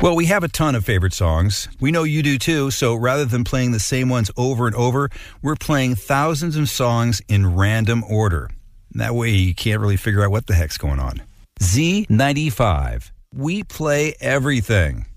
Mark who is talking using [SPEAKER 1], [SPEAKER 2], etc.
[SPEAKER 1] Well, we have a ton of favorite songs. We know you do too, so rather than playing the same ones over and over, we're playing thousands of songs in random order. That way you can't really figure out what the heck's going on. Z95. We play everything.